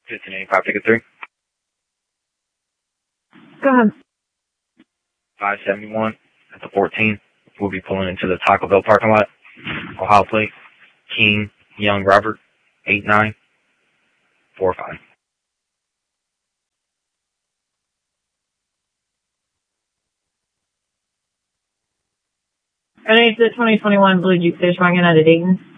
1585, ticket 3. Go ahead. 571 at the 14. We'll be pulling into the Taco Bell parking lot. Ohio plate, King Young Robert, 8945. And it's the 2021 Blue Jeep Fish Wagon out of Dayton.